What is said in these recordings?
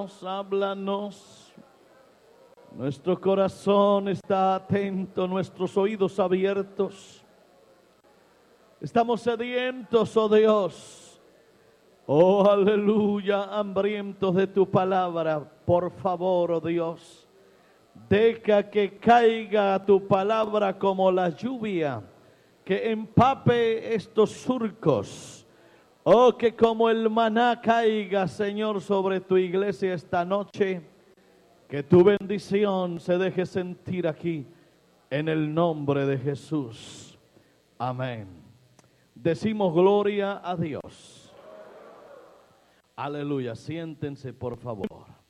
háblanos. Nuestro corazón está atento, nuestros oídos abiertos. Estamos sedientos, oh Dios. Oh, aleluya, hambrientos de tu palabra. Por favor, oh Dios, deja que caiga tu palabra como la lluvia, que empape estos surcos. Oh, que como el maná caiga, Señor, sobre tu iglesia esta noche. Que tu bendición se deje sentir aquí, en el nombre de Jesús. Amén. Decimos gloria a Dios. Aleluya. Siéntense, por favor.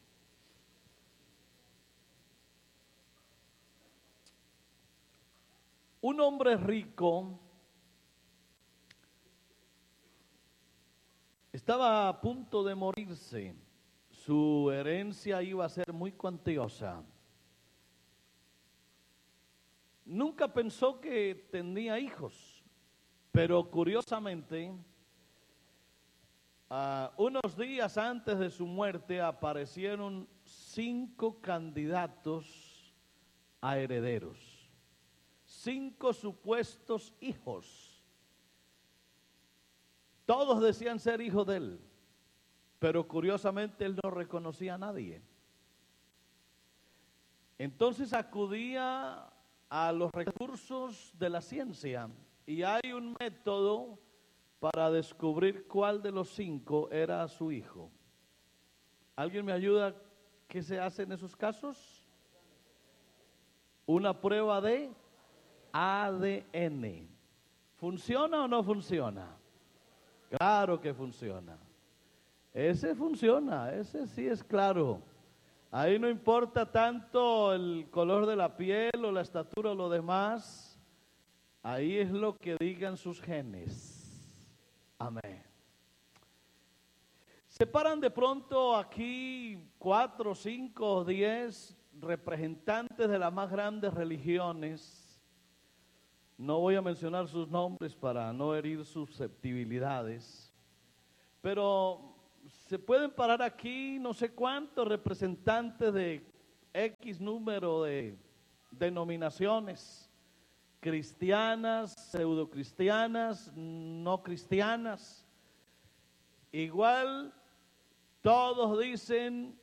Un hombre rico estaba a punto de morirse. Su herencia iba a ser muy cuantiosa. Nunca pensó que tenía hijos, pero curiosamente, unos días antes de su muerte aparecieron 5 candidatos a herederos, 5 supuestos hijos. Todos decían ser hijos de él, pero curiosamente él no reconocía a nadie. Entonces acudía a los recursos de la ciencia y hay un método para descubrir cuál de los 5 era su hijo. ¿Alguien me ayuda? ¿Qué se hace en esos casos? Una prueba de ADN. ¿Funciona o no funciona? Claro que funciona. Ese funciona, ese sí es claro. Ahí no importa tanto el color de la piel o la estatura o lo demás. Ahí es lo que digan sus genes. Amén. Se paran de pronto aquí 4, 5, 10 representantes de las más grandes religiones. No voy a mencionar sus nombres para no herir susceptibilidades, pero se pueden parar aquí no sé cuántos representantes de X número de denominaciones, cristianas, pseudocristianas, no cristianas. Igual todos dicen